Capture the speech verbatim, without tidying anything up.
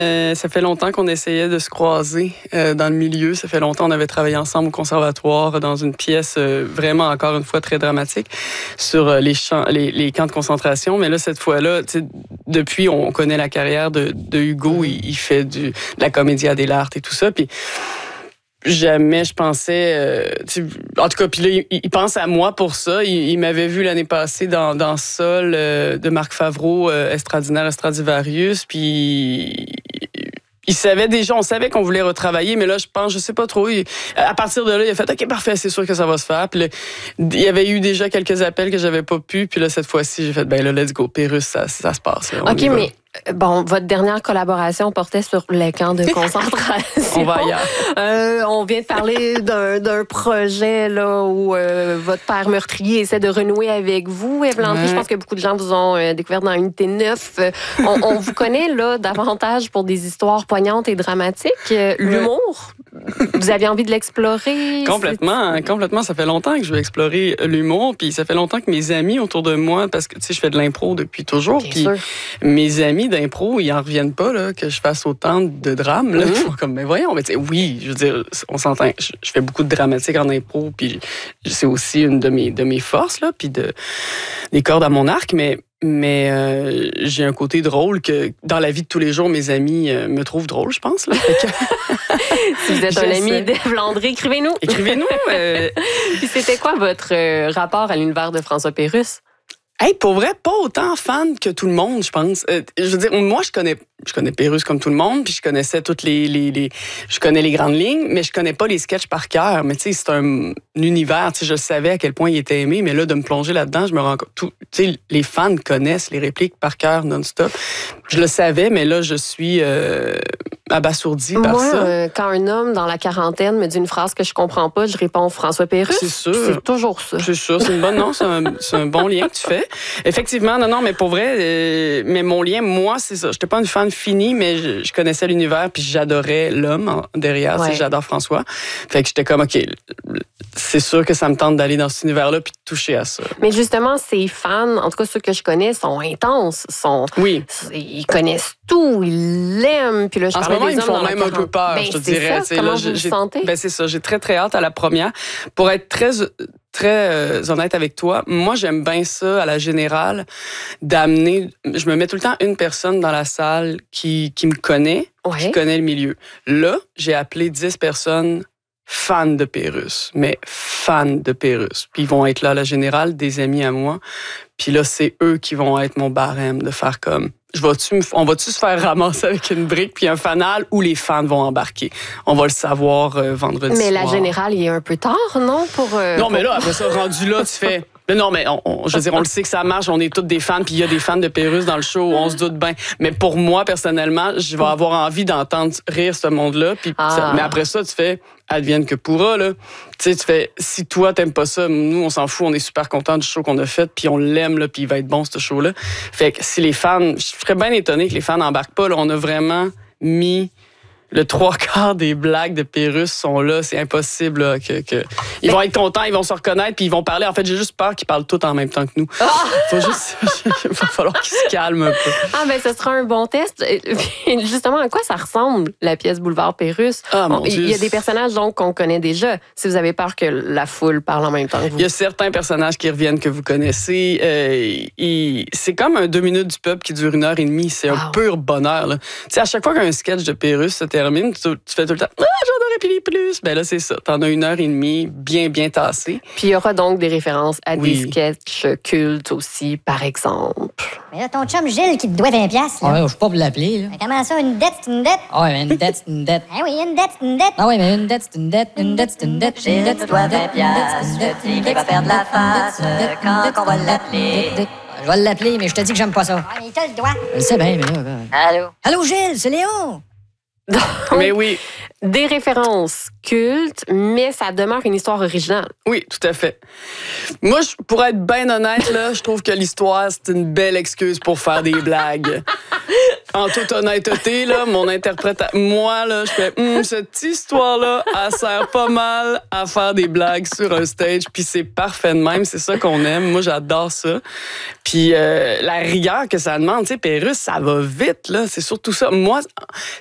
Euh, ça fait longtemps qu'on essayait de se croiser euh, dans le milieu. Ça fait longtemps qu'on avait travaillé ensemble au conservatoire dans une pièce euh, vraiment, encore une fois, très dramatique sur euh, les, champs, les, les camps de concentration. Mais là, cette fois-là, depuis, on connaît la carrière de, de Hugo. Il, il fait du, de la comédia dell'arte et tout ça. Puis jamais je pensais... Euh, en tout cas, puis là, il, il pense à moi pour ça. Il, il m'avait vu l'année passée dans, dans Sol euh, de Marc Favreau, euh, Estradinaire Stradivarius. Puis... Il savait déjà, on savait qu'on voulait retravailler, mais là, je pense, je sais pas trop. Il, à partir de là, il a fait « OK, parfait, c'est sûr que ça va se faire. » Puis là, il y avait eu déjà quelques appels que j'avais pas pu. Puis là, cette fois-ci, j'ai fait « Ben là, let's go, Pérus, ça, ça se passe. » Là, OK, mais bon, votre dernière collaboration portait sur les camps de concentration. On va ailleurs. Euh, on vient de parler d'un, d'un projet là, où euh, votre père meurtrier essaie de renouer avec vous, Ève Landry. Ouais. Je pense que beaucoup de gens vous ont euh, découvert dans Unité neuf. Euh, on, on vous connaît là davantage pour des histoires poignantes et dramatiques. Euh, l'humour, ouais. Vous aviez envie de l'explorer? Complètement, c'est... complètement. Ça fait longtemps que je veux explorer l'humour, puis ça fait longtemps que mes amis autour de moi, parce que tu sais, je fais de l'impro depuis toujours, puis mes amis d'impro, ils en reviennent pas là, que je fasse autant de drames. Là. Mmh. Ils font comme, mais voyons, mais oui, je veux dire, on s'entend. Je, je fais beaucoup de dramatique en impro, puis c'est aussi une de mes de mes forces là, puis de des cordes à mon arc, mais mais euh, j'ai un côté drôle que dans la vie de tous les jours, mes amis euh, me trouvent drôle, je pense. Là. Que... si vous êtes un ami d'Ève Landry, écrivez-nous. Écrivez-nous. Euh... puis c'était quoi votre rapport à l'univers de François Pérusse? Hey, pour vrai, pas autant fan que tout le monde, je pense. Euh, je veux dire, moi, je connais, je connais Pérusse comme tout le monde, puis je connaissais toutes les, les, les, je connais les grandes lignes, mais je connais pas les sketchs par cœur. Mais tu sais, c'est un, un univers, tu sais, je savais à quel point il était aimé, mais là, de me plonger là-dedans, je me rends compte, tu sais, les fans connaissent les répliques par cœur non-stop. Je le savais, mais là, je suis euh, abasourdie par moi, ça. Euh, quand un homme dans la quarantaine me dit une phrase que je comprends pas, je réponds François Pérusse. C'est sûr. C'est toujours ça. C'est sûr, c'est une bonne, non, c'est un, c'est un bon lien que tu fais. Effectivement, non, non, mais pour vrai, euh, mais mon lien, moi, c'est ça. J'étais pas une fan finie, mais je, je connaissais l'univers, puis j'adorais l'homme en, derrière. Ouais. J'adore François. Fait que j'étais comme, OK, c'est sûr que ça me tente d'aller dans cet univers-là, puis de toucher à ça. Mais justement, ces fans, en tout cas ceux que je connais, sont intenses. Sont, oui. Ils connaissent tout, ils l'aiment. Puis là, je en ce moment, ils me font même un peu peur, ben, je te dirais. Ça, comment là, vous le j'ai, sentez? Ben, c'est ça. J'ai très, très hâte à la première. Pour être très... très euh, honnête avec toi, moi, j'aime bien ça, à la générale, d'amener... Je me mets tout le temps une personne dans la salle qui, qui me connaît, ouais. qui connaît le milieu. Là, j'ai appelé dix personnes fans de Pérusse, mais fans de Pérusse. Puis ils vont être là, à la générale, des amis à moi. Puis là, c'est eux qui vont être mon barème, de faire comme... Je vais-tu, on va-tu se faire ramasser avec une brique puis un fanal où les fans vont embarquer? On va le savoir euh, vendredi mais soir. Mais la générale, il est un peu tard, non? Pour, euh, non, pour... mais là, après ça, rendu là, tu fais... Mais non, mais on, on, je veux dire, on le sait que ça marche, on est tous des fans, puis il y a des fans de Pérusse dans le show, on se doute bien. Mais pour moi, personnellement, je vais avoir envie d'entendre rire ce monde-là. Puis ah. ça, mais après ça, tu fais advienne que pourra, là. Tu sais, tu fais, si toi, t'aimes pas ça, nous, on s'en fout, on est super contents du show qu'on a fait, puis on l'aime, là, puis il va être bon, ce show-là. Fait que si les fans, je serais bien étonné que les fans n'embarquent pas, là, on a vraiment mis... Le trois quarts des blagues de Pérusse sont là. C'est impossible là, que, que... Ils mais... vont être contents, ils vont se reconnaître, puis ils vont parler. En fait, j'ai juste peur qu'ils parlent tous en même temps que nous. Il oh! juste... va falloir qu'ils se calment un peu. Ah, ben, ce sera un bon test. Justement, à quoi ça ressemble, la pièce Boulevard Pérusse? Ah, mon Dieu. Il y a des personnages donc qu'on connaît déjà. Si vous avez peur que la foule parle en même temps que vous. Il y a certains personnages qui reviennent que vous connaissez. Euh, et c'est comme un deux minutes du peuple qui dure une heure et demie. C'est un wow. pur bonheur. Tu sais, à chaque fois qu'un sketch de Pérusse se termine, Tu, tu fais tout le temps « Ah, j'en aurais pu plus! » Ben là, c'est ça. T'en as une heure et demie bien, bien tassée. Puis il y aura donc des références à oui. des sketchs cultes aussi, par exemple. Mais là, ton chum Gilles qui te doit vingt piastres. Ah ouais, je suis pas pour l'appeler. Là. Mais comment ça, une dette, c'est une dette? Ah ouais, mais une dette, c'est une dette. Ah oui, une dette, c'est une dette. Ah ouais, mais une dette, c'est une dette. Une dette, c'est une dette. Gilles te doit vingt piastres. Je dis qu'il va perdre la face quand on va l'appeler. Je vais l'appeler, mais je te dis que j'aime pas ça. Ah, mais il te le doit. Je le sais bien, mais là... Allô? Allô, Gilles, c'est Léo. Donc, Mais oui. Des références cultes, mais ça demeure une histoire originale. Oui, tout à fait. Moi, je, pour être bien honnête, là, je trouve que l'histoire, c'est une belle excuse pour faire des blagues. En toute honnêteté, là, mon interprétation, moi, là, je fais, hm, cette histoire-là, elle sert pas mal à faire des blagues sur un stage, puis c'est parfait de même, c'est ça qu'on aime. Moi, j'adore ça. Puis euh, la rigueur que ça demande, tu sais, Pérusse, ça va vite, là, c'est surtout ça. Moi,